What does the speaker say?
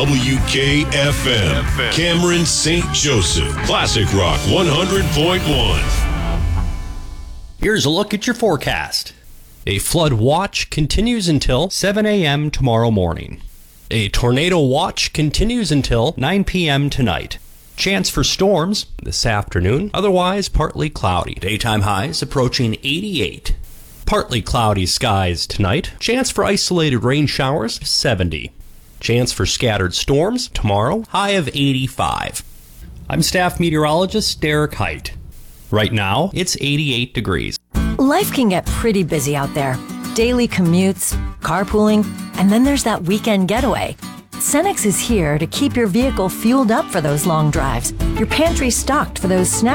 WKFM, Cameron St. Joseph, Classic Rock 100.1. Here's a look at your forecast. A flood watch continues until 7 a.m. tomorrow morning. A tornado watch continues until 9 p.m. tonight. Chance for storms this afternoon, otherwise partly cloudy. Daytime highs approaching 88. Partly cloudy skies tonight. Chance for isolated rain showers, 70. Chance for scattered storms tomorrow, high of 85. I'm staff meteorologist Derek Height. Right now, it's 88 degrees. Life can get pretty busy out there. Daily commutes, carpooling, and then there's that weekend getaway. Cenex is here to keep your vehicle fueled up for those long drives, your pantry stocked for those snacks.